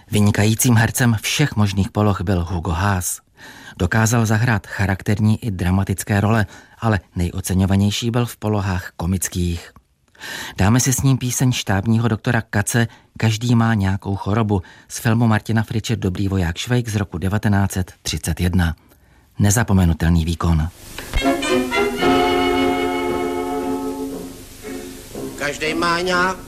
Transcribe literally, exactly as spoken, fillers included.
Vynikajícím hercem všech možných poloh byl Hugo Haas. Dokázal zahrát charakterní i dramatické role, ale nejoceňovanější byl v polohách komických. Dáme si s ním píseň štábního doktora Katze Každý má nějakou chorobu z filmu Martina Friče Dobrý voják Švejk z roku devatenáct set třicet jedna. Nezapomenutelný výkon. Každý má nějakou